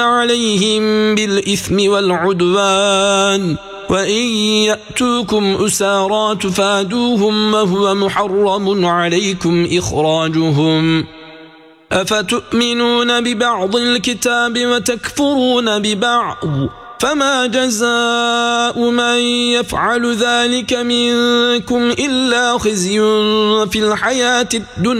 عليهم بالإثم والعدوان وإن يأتوكم أسارى تفادوهم وهو محرم عليكم إخراجهم أفتؤمنون ببعض الكتاب وتكفرون ببعض فما جزاء من يفعل ذلك منكم إلا خزي في الحياة الدنيا